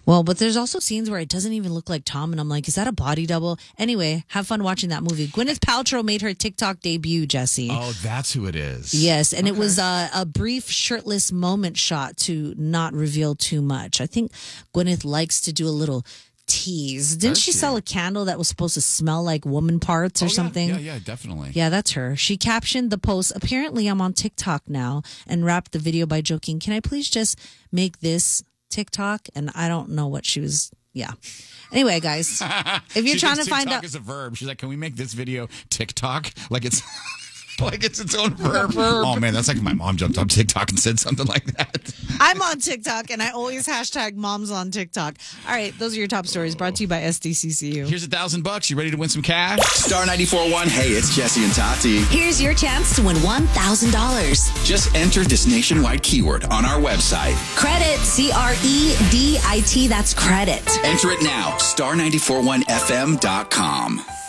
Well, but there's also scenes where it doesn't even look like Tom, and I'm like, is that a body double? Anyway, have fun watching that movie. Gwyneth Paltrow made her TikTok debut, Jesse. Oh, that's who it is. Yes, and it was a brief shirtless moment shot to not reveal too much. I think Gwyneth likes to do a little tease. Didn't she sell a candle that was supposed to smell like woman parts or something? Yeah, definitely. Yeah, that's her. She captioned the post, apparently I'm on TikTok now, and wrapped the video by joking, can I please just make this TikTok? And I don't know what she was. Yeah. Anyway, guys, if you're trying to find out, TikTok is a verb. She's like, can we make this video TikTok? Like it's like it's its own verb. Oh man, that's like if my mom jumped on TikTok and said something like that. I'm on TikTok and I always hashtag moms on TikTok. All right, those are your top stories brought to you by SDCCU. Here's $1,000. You ready to win some cash? Star 94.1. Hey, it's Jesse and Tati. Here's your chance to win $1,000. Just enter this nationwide keyword on our website. Credit, CREDIT, that's credit. Enter it now, star941fm.com.